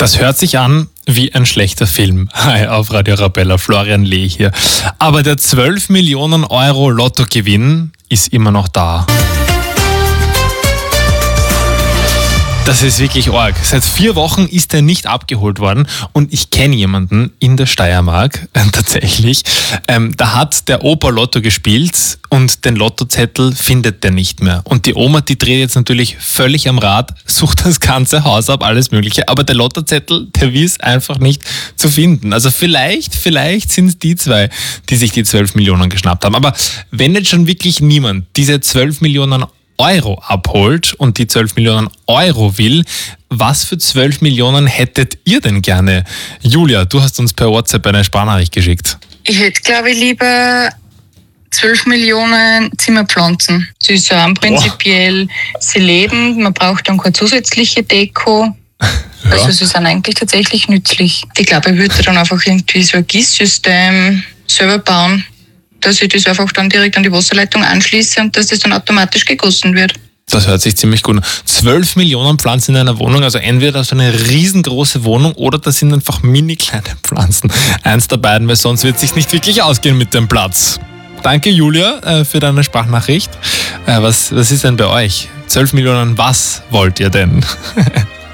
Das hört sich an wie ein schlechter Film. Hi, auf Radio Arabella, Florian Lee hier. Aber der 12 Millionen Euro Lottogewinn ist immer noch da. Das ist wirklich arg. Seit 4 Wochen ist er nicht abgeholt worden und ich kenne jemanden in der Steiermark, tatsächlich, da hat der Opa Lotto gespielt und den Lottozettel findet der nicht mehr. Und die Oma, die dreht jetzt natürlich völlig am Rad, sucht das ganze Haus ab, alles Mögliche, aber der Lottozettel, der ist einfach nicht zu finden. Also vielleicht sind es die zwei, die sich die 12 Millionen geschnappt haben. Aber wenn jetzt schon wirklich niemand diese 12 Millionen Euro abholt und die 12 Millionen Euro will, was für 12 Millionen hättet ihr denn gerne? Julia, du hast uns per WhatsApp eine Sprachnachricht geschickt. Ich hätte, glaube ich, lieber 12 Millionen Zimmerpflanzen. Sie sind prinzipiell, sie leben, man braucht dann keine zusätzliche Deko. Ja. Also sie sind eigentlich tatsächlich nützlich. Ich glaube, ich würde dann einfach irgendwie so ein Gießsystem selber bauen, dass ich das einfach dann direkt an die Wasserleitung anschließe und dass das dann automatisch gegossen wird. Das hört sich ziemlich gut an. 12 Millionen Pflanzen in einer Wohnung, also entweder so eine riesengroße Wohnung oder das sind einfach mini kleine Pflanzen. Eins der beiden, weil sonst wird es sich nicht wirklich ausgehen mit dem Platz. Danke Julia für deine Sprachnachricht. Was ist denn bei euch? 12 Millionen, was wollt ihr denn?